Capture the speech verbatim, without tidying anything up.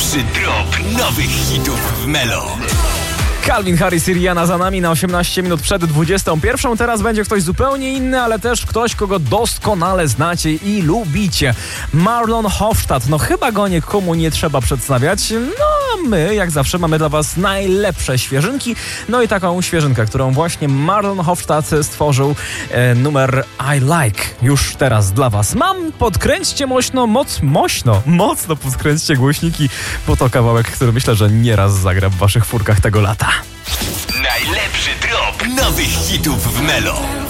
Najlepszy drop nowych hitów w Melo. Calvin Harris i Rihanna za nami na osiemnaście minut przed dwudziestą pierwszą. Teraz będzie ktoś zupełnie inny, ale też ktoś, kogo doskonale znacie i lubicie. Marlon Hofstadt. No chyba go nikomu nie trzeba przedstawiać. No a my, jak zawsze, mamy dla was najlepsze świeżynki. No i taką świeżynkę, którą właśnie Marlon Hofstadt stworzył. E, numer I Like. Już teraz dla was mam. Podkręćcie moćno, moc, moćno, mocno podkręćcie głośniki, bo to kawałek, który myślę, że nieraz zagra w waszych furkach tego lata. Najlepszy drop nowych hitów w Melo.